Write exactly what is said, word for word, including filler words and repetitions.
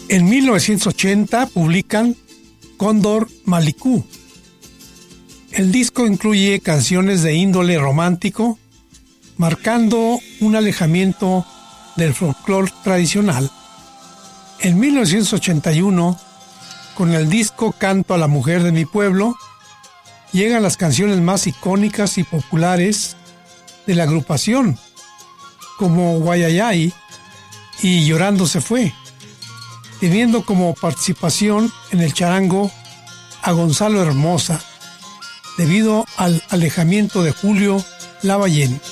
En mil novecientos ochenta publican Cóndor Malicú. El disco incluye canciones de índole romántico, marcando un alejamiento del folclore tradicional. En mil novecientos ochenta y uno, con el disco Canto a la Mujer de mi Pueblo, llegan las canciones más icónicas y populares de la agrupación, como Guayayay y Llorando se fue, teniendo como participación en el charango a Gonzalo Hermosa, debido al alejamiento de Julio Lavallén.